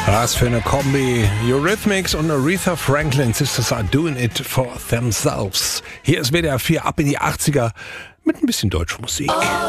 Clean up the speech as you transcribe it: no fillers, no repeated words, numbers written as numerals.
Was für eine Kombi. Eurythmics und Aretha Franklin, Sisters are doing it for themselves. Hier ist WDR 4 ab in die 80er mit ein bisschen Deutschmusik.